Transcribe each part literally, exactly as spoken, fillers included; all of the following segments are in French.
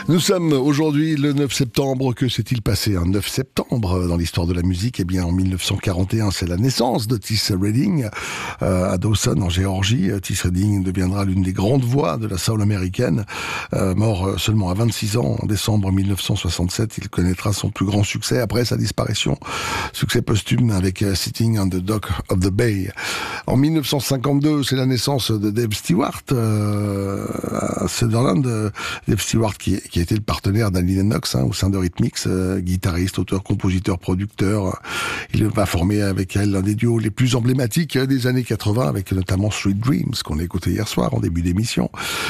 Nous sommes aujourd'hui le neuf septembre. Que s'est-il passé un neuf septembre dans l'histoire de la musique? Eh bien, en mille neuf cent quarante et un, c'est la naissance d'Otis Redding euh, à Dawson, en Géorgie. Otis Redding deviendra l'une des grandes voix de la soul américaine. Euh, mort seulement à vingt-six ans, en décembre mille neuf cent soixante-sept, il connaîtra son plus grand succès après sa disparition. Succès posthume avec uh, Sitting on the Dock of the Bay. En mille neuf cent cinquante-deux, c'est la naissance de Dave Stewart euh, à Sutherland. Dave Stewart qui, qui a été le partenaire d'Annie Lennox hein, au sein de Rhythmix, euh, guitariste, auteur, compositeur, producteur. Il va former avec elle l'un des duos les plus emblématiques des années quatre-vingts, avec notamment Sweet Dreams, qu'on a écouté hier soir en début d'émission.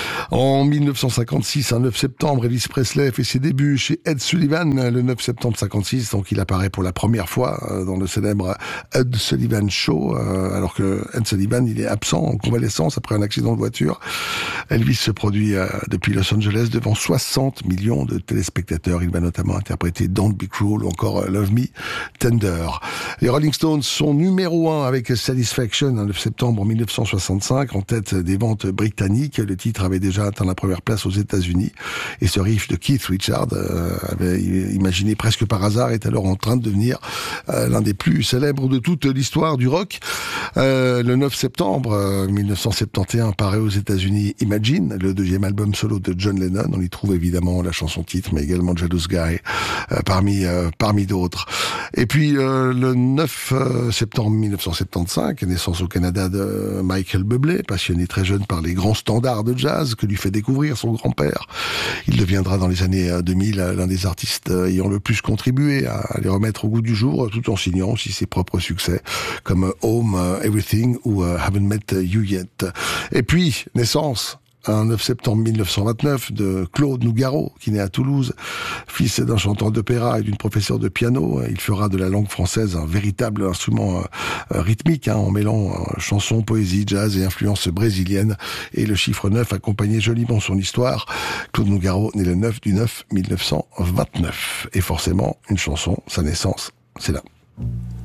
En mille neuf cent cinquante-six, un neuf septembre, Elvis Presley fait ses débuts chez Ed Sullivan. Le neuf septembre cinquante-six, donc il apparaît pour la première fois dans le célèbre Ed Sullivan Show, euh, alors que Ed Sullivan, il est absent en convalescence après un accident de voiture. Elvis se produit euh, depuis Los Angeles devant soixante millions de téléspectateurs. Il va notamment interpréter Don't Be Cruel ou encore Love Me Tender. Les Rolling Stones sont numéro un avec Satisfaction, le neuf septembre mille neuf cent soixante-cinq, en tête des ventes britanniques. Le titre avait déjà atteint la première place aux États-Unis. Et ce riff de Keith Richards, euh, avait imaginé presque par hasard, est alors en train de devenir euh, l'un des plus célèbres de toute l'histoire du rock. Euh, le neuf septembre euh, mille neuf cent soixante et onze paraît aux États-Unis Imagine, le deuxième album solo de John Lennon. On y trouve évidemment la chanson titre, mais également Jealous Guy, euh, parmi euh, parmi d'autres. Et puis euh, le neuf septembre mille neuf cent soixante-quinze, naissance au Canada de Michael Bublé, passionné très jeune par les grands standards de jazz que lui fait découvrir son grand-père. Il deviendra dans les années deux mille l'un des artistes ayant le plus contribué à les remettre au goût du jour, tout en signant aussi ses propres succès comme Home, Everything ou Haven't Met You Yet. Et puis, naissance un neuf septembre mille neuf cent vingt-neuf de Claude Nougaro, qui naît à Toulouse, fils d'un chanteur d'opéra et d'une professeure de piano. Il fera de la langue française un véritable instrument euh, rythmique, hein, en mêlant euh, chansons, poésie, jazz et influences brésiliennes. Et le chiffre neuf accompagnait joliment son histoire. Claude Nougaro naît le neuf du neuf mille neuf cent vingt-neuf. Et forcément, une chanson, sa naissance, c'est là.